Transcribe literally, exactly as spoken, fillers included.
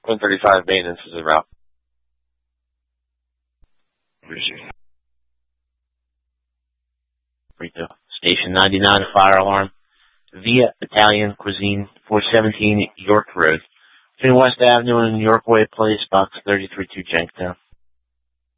one thirty-five maintenance is en route. Rito. Station ninety-nine, fire alarm. Via Italian Cuisine, four seventeen York Road. Between West Avenue and York Way Place, box thirty-three two Jenkintown.